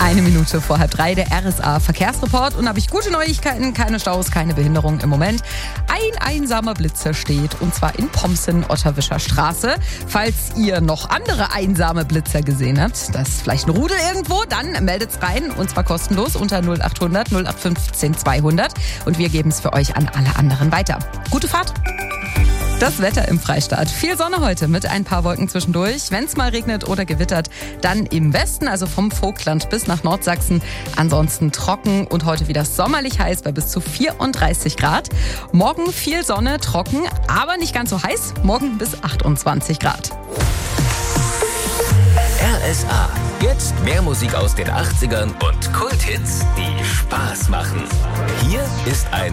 Eine Minute vor 2:30 der RSA-Verkehrsreport. Und habe ich gute Neuigkeiten, keine Staus, keine Behinderung im Moment. Ein einsamer Blitzer steht, und zwar in Pomsen, Otterwischer Straße. Falls ihr noch andere einsame Blitzer gesehen habt, das ist vielleicht ein Rudel irgendwo, dann meldet's rein, und zwar kostenlos unter 0800 0815 200. Und wir geben es für euch an alle anderen weiter. Gute Fahrt! Das Wetter im Freistaat. Viel Sonne heute mit ein paar Wolken zwischendurch. Wenn es mal regnet oder gewittert, dann im Westen, also vom Vogtland bis nach Nordsachsen. Ansonsten trocken und heute wieder sommerlich heiß bei bis zu 34 Grad. Morgen viel Sonne, trocken, aber nicht ganz so heiß. Morgen bis 28 Grad. RSA. Jetzt mehr Musik aus den 80ern und Kulthits, die Spaß machen. Hier ist ein